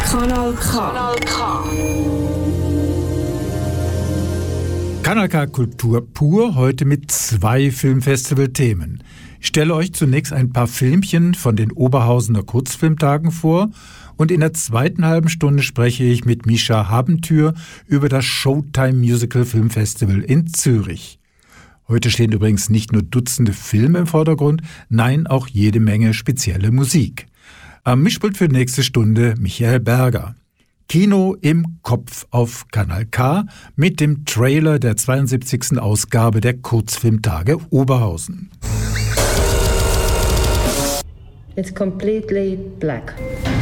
Kanal K. Kanal K Kultur pur, heute mit 2 Filmfestival-Themen. Ich stelle euch zunächst ein paar Filmchen von den Oberhausener Kurzfilmtagen vor und in der zweiten halben Stunde spreche ich mit Mischa Habentür über das Showtime Musical Filmfestival in Zürich. Heute stehen übrigens nicht nur Dutzende Filme im Vordergrund, nein, auch jede Menge spezielle Musik. Am Mischpult für die nächste Stunde Michael Berger. Kino im Kopf auf Kanal K mit dem Trailer der 72. Ausgabe der Kurzfilmtage Oberhausen. It's completely black.